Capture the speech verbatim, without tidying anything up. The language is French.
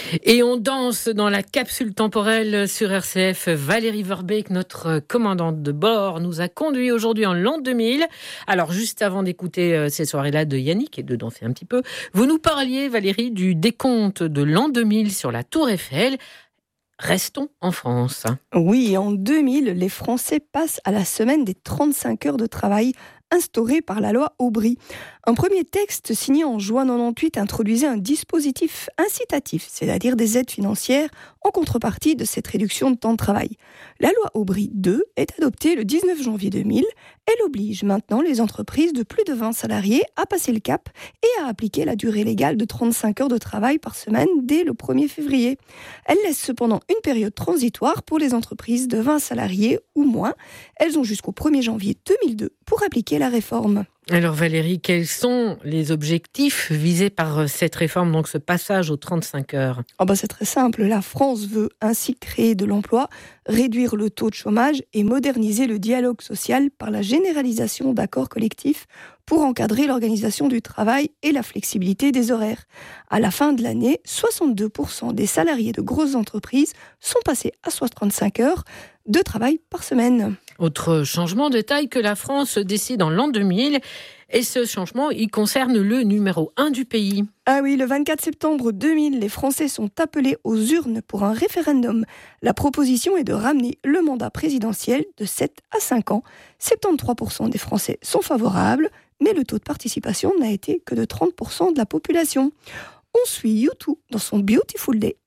Et on danse dans la capsule temporelle sur R C F. Valérie Verbeek, notre commandante de bord, nous a conduit aujourd'hui en l'an deux mille. Alors, juste avant d'écouter ces soirées-là de Yannick et de danser un petit peu, vous nous parliez, Valérie, du décompte de l'an deux mille sur la Tour Eiffel. Restons en France. Oui, en deux mille, les Français passent à la semaine des trente-cinq heures de travail instaurée par la loi Aubry. Un premier texte signé en juin quatre-vingt-dix-huit introduisait un dispositif incitatif, c'est-à-dire des aides financières en contrepartie de cette réduction de temps de travail. La loi Aubry deux est adoptée le dix-neuf janvier deux mille. Elle oblige maintenant les entreprises de plus de vingt salariés à passer le cap et à appliquer la durée légale de trente-cinq heures de travail par semaine dès le premier février. Elle laisse cependant une période transitoire pour les entreprises de vingt salariés ou moins. Elles ont jusqu'au premier janvier deux mille deux pour appliquer la réforme. Alors Valérie, quels sont les objectifs visés par cette réforme, donc ce passage aux trente-cinq heures ? Oh bah c'est très simple, la France veut ainsi créer de l'emploi, réduire le taux de chômage et moderniser le dialogue social par la généralisation d'accords collectifs pour encadrer l'organisation du travail et la flexibilité des horaires. À la fin de l'année, soixante-deux pour cent des salariés de grosses entreprises sont passés à soixante-cinq heures de travail par semaine. Autre changement de taille que la France décide en l'an deux mille, et ce changement, il concerne le numéro un du pays. Ah oui, le vingt-quatre septembre deux mille, les Français sont appelés aux urnes pour un référendum. La proposition est de ramener le mandat présidentiel de sept à cinq ans. soixante-treize pour cent des Français sont favorables, mais le taux de participation n'a été que de trente pour cent de la population. On suit U deux dans son Beautiful Day.